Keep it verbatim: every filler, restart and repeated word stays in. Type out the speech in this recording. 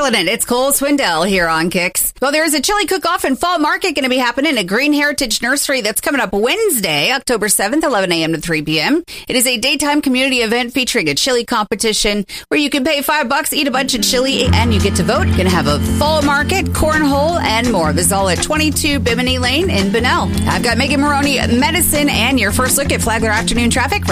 killing it. It's Cole Swindell here on Kicks. Well, there is a chili cook-off and fall market going to be happening at Green Heritage Nursery. That's coming up Wednesday, October seventh, eleven a.m. to three p.m. It is a daytime community event featuring a chili competition where you can pay five bucks, eat a bunch of chili, and you get to vote. You're going to have a fall market, cornhole, and more. This is all at twenty-two Bimini Lane in Bunnell. I've got Megan Maroney, Medicine, and your first look at Flagler afternoon traffic.